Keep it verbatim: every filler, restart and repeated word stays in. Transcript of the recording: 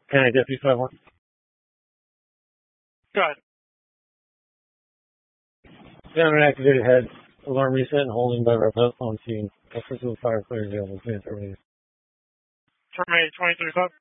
Can I deputy five one? Go ahead. Found an activated head. Alarm reset and holding by rep on scene. Efforts with fire clear available. Terminated. Terminated twenty thirty-five.